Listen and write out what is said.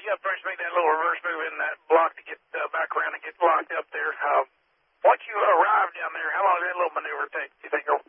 got to first make that little reverse move in that block to get back around and get locked up there. Once you arrive down there, how long does that little maneuver take, do you think, or